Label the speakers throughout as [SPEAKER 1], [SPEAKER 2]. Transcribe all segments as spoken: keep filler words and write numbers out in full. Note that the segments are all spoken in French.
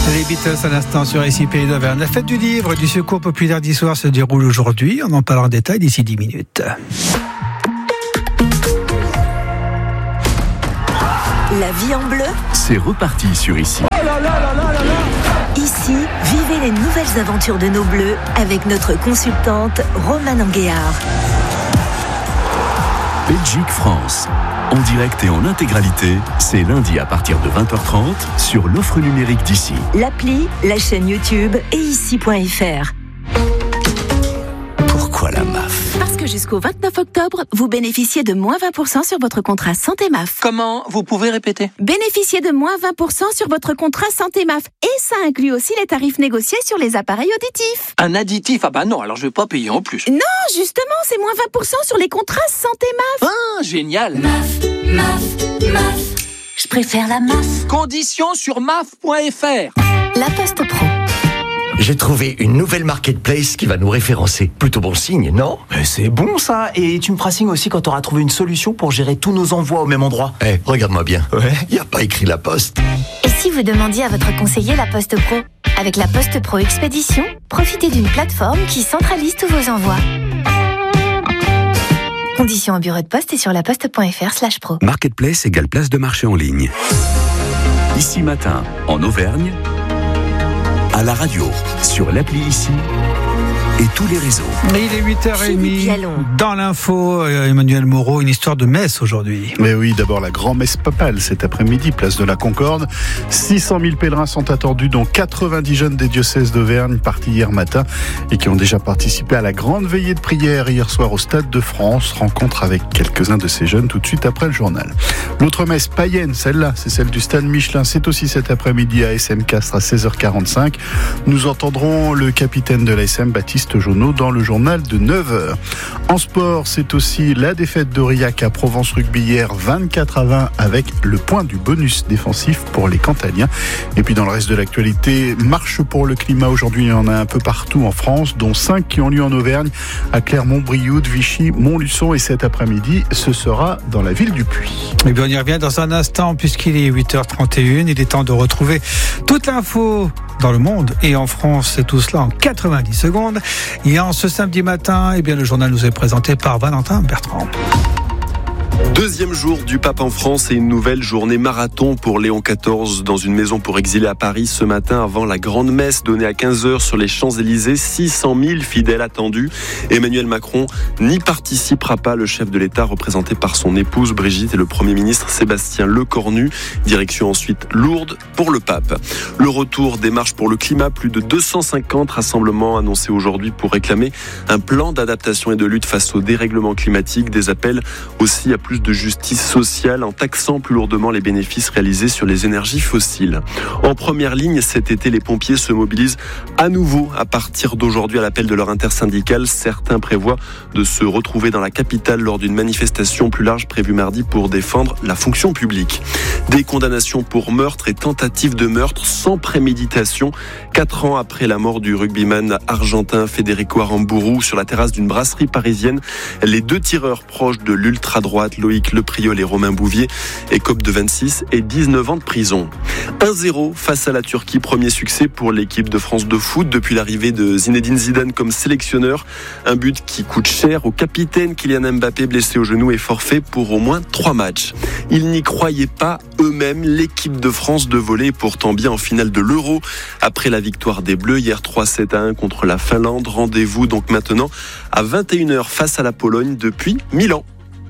[SPEAKER 1] Les Beatles à l'instant sur I C Pays d'Auvergne. La fête du livre du Secours populaire d'Issoire se déroule aujourd'hui. On en parlera en détail d'ici dix minutes.
[SPEAKER 2] La vie en bleu,
[SPEAKER 3] c'est reparti sur Ici.
[SPEAKER 2] Oh là là là là là là. Ici, vivez les nouvelles aventures de nos bleus avec notre consultante Romane Anguéard.
[SPEAKER 3] Belgique-France. En direct et en intégralité, c'est lundi à partir de vingt heures trente sur l'offre numérique d'Ici.
[SPEAKER 2] L'appli, la chaîne YouTube et ici point f r.
[SPEAKER 3] Pourquoi la M A F ?
[SPEAKER 4] Parce que jusqu'au vingt-neuf octobre, vous bénéficiez de moins vingt pour cent sur votre contrat Santé M A F.
[SPEAKER 5] Comment ? Vous pouvez répéter ?
[SPEAKER 4] Bénéficiez de moins vingt pour cent sur votre contrat Santé M A F. Et ça inclut aussi les tarifs négociés sur les appareils auditifs.
[SPEAKER 5] Un additif ? Ah bah non, alors je vais pas payer en plus.
[SPEAKER 4] Non, justement, c'est moins vingt pour cent sur les contrats Santé M A F.
[SPEAKER 5] Ah, génial !
[SPEAKER 6] M A F, M A F, M A F. Je préfère la M A F.
[SPEAKER 5] Conditions sur M A F point f r.
[SPEAKER 4] La Poste Pro.
[SPEAKER 7] J'ai trouvé une nouvelle marketplace qui va nous référencer. Plutôt bon signe, non ?
[SPEAKER 8] Mais c'est bon ça. Et tu me feras signe aussi quand tu auras trouvé une solution pour gérer tous nos envois au même endroit.
[SPEAKER 7] Eh, hey, regarde-moi bien.
[SPEAKER 8] Ouais.
[SPEAKER 7] Y a pas écrit la Poste.
[SPEAKER 9] Et si vous demandiez à votre conseiller la Poste Pro ? Avec la Poste Pro Expédition, profitez d'une plateforme qui centralise tous vos envois. Conditions au bureau de poste et sur laposte.fr slash pro.
[SPEAKER 3] Marketplace égale place de marché en ligne. Ici matin, en Auvergne, à la radio, sur l'appli Ici et tous les réseaux.
[SPEAKER 1] Il est huit heures trente. Dans l'info, Emmanuel Moreau, une histoire de messe aujourd'hui.
[SPEAKER 10] Mais oui, d'abord la grand-messe papale cet après-midi, place de la Concorde. six cent mille pèlerins sont attendus, dont quatre-vingt-dix jeunes des diocèses d'Auvergne partis hier matin et qui ont déjà participé à la grande veillée de prière hier soir au Stade de France. Rencontre avec quelques-uns de ces jeunes tout de suite après le journal. L'autre messe païenne, celle-là, c'est celle du Stade Michelin. C'est aussi cet après-midi à S M Castres à seize heures quarante-cinq. Nous entendrons le capitaine de l'A S M, Baptiste Jauneau, dans le journal de neuf heures. En sport, c'est aussi la défaite d'Aurillac à Provence Rugby hier, vingt-quatre à vingt, avec le point du bonus défensif pour les Cantaliens. Et puis dans le reste de l'actualité, marche pour le climat. Aujourd'hui, il y en a un peu partout en France, dont cinq qui ont lieu en Auvergne, à Clermont-Brioude, Vichy, Montluçon. Et cet après-midi, ce sera dans la ville du Puy.
[SPEAKER 1] Et bien, on y revient dans un instant, puisqu'il est huit heures trente et une. Il est temps de retrouver toute l'info dans le monde et en France, c'est tout cela en quatre-vingt-dix secondes. Et en ce samedi matin, eh bien, le journal nous est présenté par Valentin Bertrand.
[SPEAKER 11] Deuxième jour du pape en France et une nouvelle journée marathon pour Léon quatorze dans une maison pour exilés à Paris ce matin avant la grande messe donnée à quinze heures sur les Champs-Élysées. six cent mille fidèles attendus. Emmanuel Macron n'y participera pas. Le chef de l'État, représenté par son épouse Brigitte et le Premier ministre Sébastien Lecornu. Direction ensuite Lourdes pour le pape. Le retour des marches pour le climat. Plus de deux cent cinquante rassemblements annoncés aujourd'hui pour réclamer un plan d'adaptation et de lutte face au dérèglement climatique. Des appels aussi à plus de justice sociale en taxant plus lourdement les bénéfices réalisés sur les énergies fossiles. En première ligne, cet été, les pompiers se mobilisent à nouveau à partir d'aujourd'hui à l'appel de leur intersyndicale. Certains prévoient de se retrouver dans la capitale lors d'une manifestation plus large prévue mardi pour défendre la fonction publique. Des condamnations pour meurtre et tentative de meurtre sans préméditation. Quatre ans après la mort du rugbyman argentin Federico Aramburu sur la terrasse d'une brasserie parisienne, les deux tireurs proches de l'ultra-droite Loïc Lepriol et Romain Bouvier écopent de vingt-six et dix-neuf ans de prison. un zéro face à la Turquie, premier succès pour l'équipe de France de foot depuis l'arrivée de Zinedine Zidane comme sélectionneur. Un but qui coûte cher au capitaine Kylian Mbappé, blessé au genou et forfait pour au moins trois matchs. Ils n'y croyaient pas eux-mêmes. L'équipe de France de volley est pourtant bien en finale de l'Euro. Après la victoire des Bleus hier trois sept à un contre la Finlande. Rendez-vous donc maintenant à vingt et une heures face à la Pologne depuis Milan.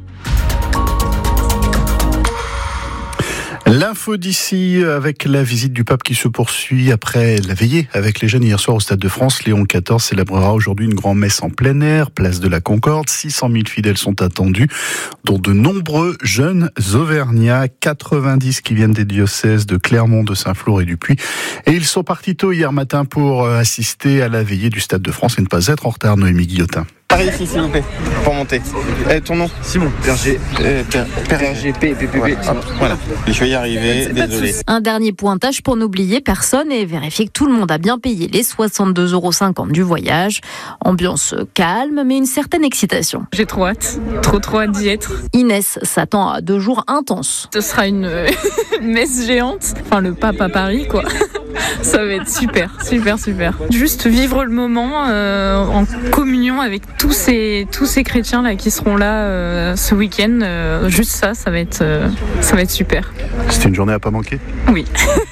[SPEAKER 10] L'info d'ici avec la visite du pape qui se poursuit après la veillée avec les jeunes hier soir au Stade de France. Léon quatorze célébrera aujourd'hui une grande messe en plein air, place de la Concorde. six cent mille fidèles sont attendus, dont de nombreux jeunes auvergnats, quatre-vingt-dix qui viennent des diocèses de Clermont, de Saint-Flour et du Puy. Et ils sont partis tôt hier matin pour assister à la veillée du Stade de France et ne pas être en retard. Noémie Guillotin.
[SPEAKER 12] Par ici, s'il vous plaît, pour monter. Eh, ton nom ? Simon. Berger. Euh, Berger, P, P, P, P. Voilà. Je vais y arriver, désolé.
[SPEAKER 13] Un dernier pointage pour n'oublier personne et vérifier que tout le monde a bien payé les soixante-deux euros cinquante du voyage. Ambiance calme, mais une certaine excitation.
[SPEAKER 14] J'ai trop hâte, trop trop hâte d'y être.
[SPEAKER 13] Inès s'attend à deux jours intenses.
[SPEAKER 14] Ce sera une, une messe géante, enfin le pape à Paris, quoi. Ça va être super, super, super. Juste vivre le moment euh, en communion avec tous ces, tous ces chrétiens là qui seront là euh, ce week-end. Euh, juste ça, ça va être, euh, ça va être super.
[SPEAKER 10] C'est une journée à pas manquer ?
[SPEAKER 14] Oui.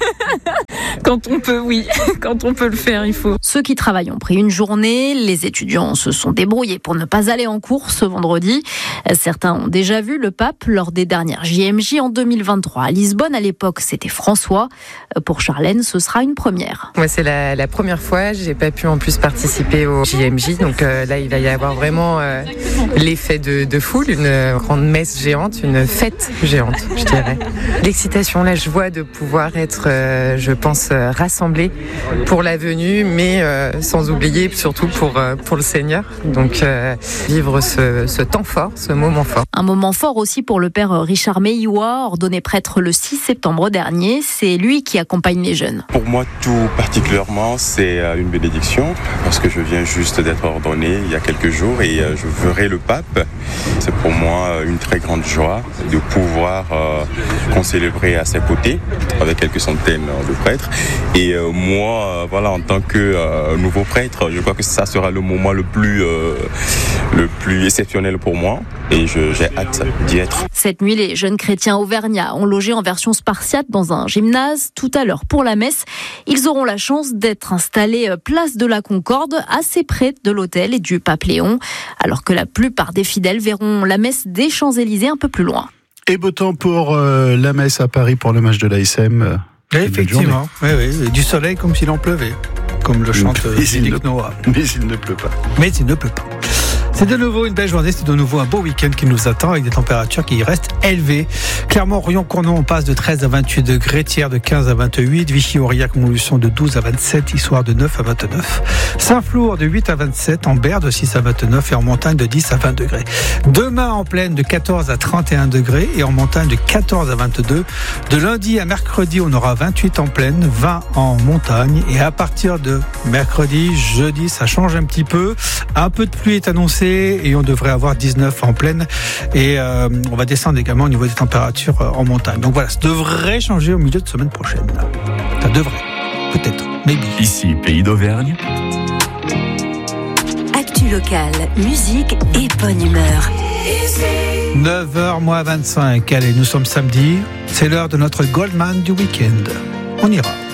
[SPEAKER 14] Quand on peut, oui. Quand on peut le faire, il faut.
[SPEAKER 13] Ceux qui travaillent ont pris une journée. Les étudiants se sont débrouillés pour ne pas aller en cours ce vendredi. Certains ont déjà vu le pape lors des dernières J M J en deux mille vingt-trois. À Lisbonne, à l'époque, c'était François. Pour Charlène, ce sera une première.
[SPEAKER 15] Moi, c'est la, la première fois. J'ai pas pu en plus participer au J M J. Donc euh, là, il va y avoir vraiment euh, l'effet de, de foule, une grande messe géante, une fête géante, je dirais. L'excitation, la joie de pouvoir être, euh, je pense, euh, rassemblés pour la venue, mais euh, sans oublier surtout pour, euh, pour le Seigneur. Donc euh, vivre ce, ce temps fort, ce moment fort.
[SPEAKER 13] Un moment fort aussi pour le père Richard Meillois, ordonné prêtre le six septembre dernier. C'est lui qui accompagne les jeunes.
[SPEAKER 16] Pour moi, tout particulièrement, c'est une bénédiction parce que je viens juste d'être ordonné il y a quelques jours et je verrai le pape. C'est pour moi une très grande joie de pouvoir euh, concélébrer à ses côtés avec quelques centaines de prêtres. Et euh, moi, euh, voilà, en tant que euh, nouveau prêtre, je crois que ça sera le moment le plus, euh, le plus exceptionnel pour moi et je, j'ai hâte d'y être.
[SPEAKER 13] Cette nuit, les jeunes chrétiens auvergnats ont logé en version spartiate dans un gymnase. Tout à l'heure, pour la messe, ils auront la chance d'être installés place de la Concorde, assez près de l'hôtel et du Pape Léon, alors que la plupart des fidèles verront la messe des Champs-Élysées un peu plus loin.
[SPEAKER 10] Et beau temps pour euh, la messe à Paris pour le match de l'A S M. Euh,
[SPEAKER 1] oui, effectivement, oui, oui. Et du soleil comme s'il en pleuvait, comme le chante Philippe Noah.
[SPEAKER 10] Mais il ne pleut pas.
[SPEAKER 1] Mais il ne pleut pas. C'est de nouveau une belle journée, c'est de nouveau un beau week-end qui nous attend avec des températures qui restent élevées. Clermont-Orion-Cournon, on passe de treize à vingt-huit degrés, Thiers de quinze à vingt-huit, Vichy-Aurillac-Montluçon de douze à vingt-sept, Issoire de neuf à vingt-neuf, Saint-Flour de huit à vingt-sept, Ambert de six à vingt-neuf et en montagne de dix à vingt degrés. Demain en plaine de quatorze à trente et un degrés et en montagne de quatorze à vingt-deux. De lundi à mercredi, on aura vingt-huit en plaine, vingt en montagne et à partir de mercredi, jeudi, ça change un petit peu. Un peu de pluie est annoncé et on devrait avoir dix-neuf en plaine et euh, on va descendre également au niveau des températures en montagne. Donc voilà, ça devrait changer au milieu de semaine prochaine. Ça devrait, peut-être, maybe.
[SPEAKER 3] Ici, Pays d'Auvergne.
[SPEAKER 2] Actu locale, musique et bonne humeur.
[SPEAKER 1] neuf heures moins vingt-cinq, allez, nous sommes samedi, c'est l'heure de notre Goldman du week-end. On ira.